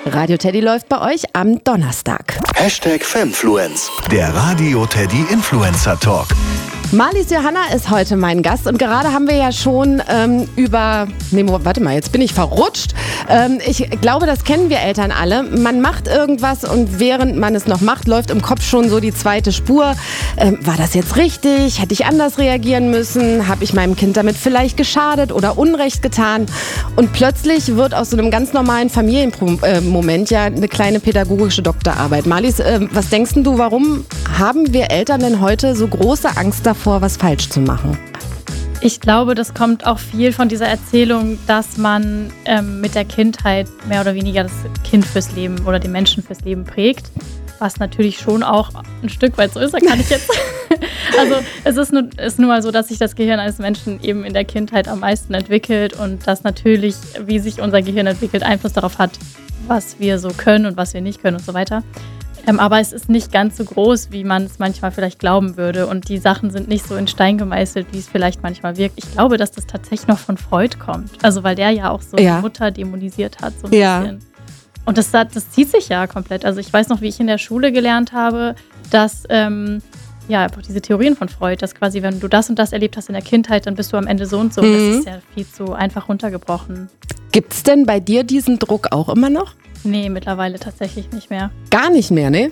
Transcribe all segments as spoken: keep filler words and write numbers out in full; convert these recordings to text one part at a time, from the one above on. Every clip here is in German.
Radio Teddy läuft bei euch am Donnerstag. Hashtag Femfluence, der Radio Teddy Influencer Talk. Marlies Johanna ist heute mein Gast und gerade haben wir ja schon ähm, über, nee, warte mal, jetzt bin ich verrutscht. Ähm, ich glaube, das kennen wir Eltern alle. Man macht irgendwas und während man es noch macht, läuft im Kopf schon so die zweite Spur. Ähm, war das jetzt richtig? Hätte ich anders reagieren müssen? Habe ich meinem Kind damit vielleicht geschadet oder Unrecht getan? Und plötzlich wird aus so einem ganz normalen Familienmoment ja eine kleine pädagogische Doktorarbeit. Marlies, äh, was denkst du, warum haben wir Eltern denn heute so große Angst davor, vor, was falsch zu machen? Ich glaube, das kommt auch viel von dieser Erzählung, dass man ähm, mit der Kindheit mehr oder weniger das Kind fürs Leben oder den Menschen fürs Leben prägt. Was natürlich schon auch ein Stück weit so ist, da kann ich jetzt. Also es ist nun, ist nun mal so, dass sich das Gehirn eines Menschen eben in der Kindheit am meisten entwickelt und dass natürlich, wie sich unser Gehirn entwickelt, Einfluss darauf hat, was wir so können und was wir nicht können und so weiter. Ähm, aber es ist nicht ganz so groß, wie man es manchmal vielleicht glauben würde. Und die Sachen sind nicht so in Stein gemeißelt, wie es vielleicht manchmal wirkt. Ich glaube, dass das tatsächlich noch von Freud kommt. Also weil der ja auch so ja. die Mutter dämonisiert hat. So ein ja. bisschen. Und das, das zieht sich ja komplett. Also ich weiß noch, wie ich in der Schule gelernt habe, dass ähm, ja einfach diese Theorien von Freud, dass quasi, wenn du das und das erlebt hast in der Kindheit, dann bist du am Ende so und so. Mhm. Das ist ja viel zu einfach runtergebrochen. Gibt es denn bei dir diesen Druck auch immer noch? Nee, mittlerweile tatsächlich nicht mehr. Gar nicht mehr, ne?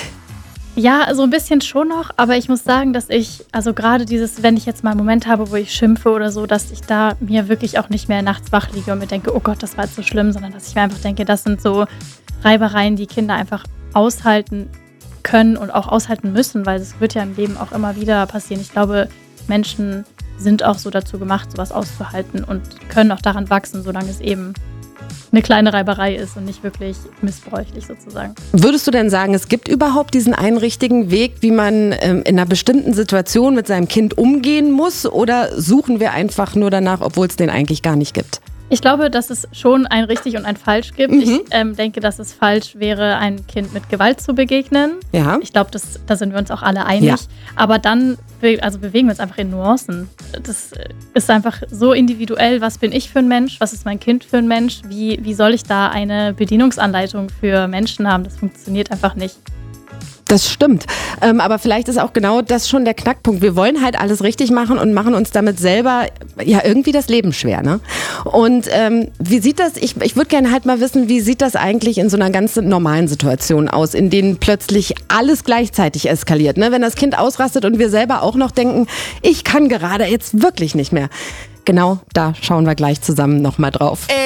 Ja, so ein bisschen schon noch, aber ich muss sagen, dass ich, also gerade dieses, wenn ich jetzt mal einen Moment habe, wo ich schimpfe oder so, dass ich da mir wirklich auch nicht mehr nachts wach liege und mir denke, oh Gott, das war jetzt so schlimm, sondern dass ich mir einfach denke, das sind so Reibereien, die Kinder einfach aushalten können und auch aushalten müssen, weil es wird ja im Leben auch immer wieder passieren. Ich glaube, Menschen sind auch so dazu gemacht, sowas auszuhalten und können auch daran wachsen, solange es eben eine kleine Reiberei ist und nicht wirklich missbräuchlich sozusagen. Würdest du denn sagen, es gibt überhaupt diesen einen richtigen Weg, wie man ähm, in einer bestimmten Situation mit seinem Kind umgehen muss, oder suchen wir einfach nur danach, obwohl es den eigentlich gar nicht gibt? Ich glaube, dass es schon ein richtig und ein falsch gibt. Mhm. Ich ähm, denke, dass es falsch wäre, ein Kind mit Gewalt zu begegnen. Ja. Ich glaube, das, da sind wir uns auch alle einig. Ja. Aber dann be- also bewegen wir uns einfach in Nuancen. Das ist einfach so individuell. Was bin ich für ein Mensch? Was ist mein Kind für ein Mensch? Wie, wie soll ich da eine Bedienungsanleitung für Menschen haben? Das funktioniert einfach nicht. Das stimmt. Ähm, aber vielleicht ist auch genau das schon der Knackpunkt. Wir wollen halt alles richtig machen und machen uns damit selber ja irgendwie das Leben schwer, ne? Und ähm, wie sieht das, ich, ich würde gerne halt mal wissen, wie sieht das eigentlich in so einer ganz normalen Situation aus, in denen plötzlich alles gleichzeitig eskaliert, ne? Wenn das Kind ausrastet und wir selber auch noch denken, ich kann gerade jetzt wirklich nicht mehr. Genau da schauen wir gleich zusammen nochmal drauf.